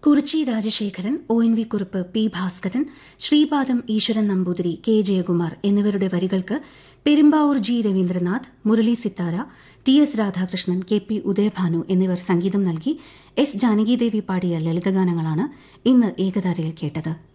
Kurichi Rajasekharan, ONV Kurup, P. Bhaskaran, Sreepadam ഈശ്വരൻ Namboothiri, K. Jayakumar എന്നിവരുടെ വരികൾക്ക് Perumbavoor G. Ravindranath, Murali Sithara, TS Radhakrishnan, KP Udayabhanu എന്നിവർ സംഗീതം നൽകി S. ജാനകിദേവി പാടിയ ലളിതഗാനങ്ങളാണ് ഇന്ന് ഏകതാരയിൽ കേട്ടത്.